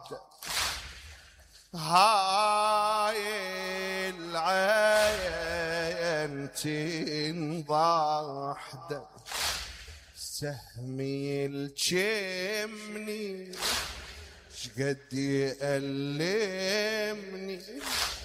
هاي العين تنضح دم، سهمي الجمني شقد يألمني،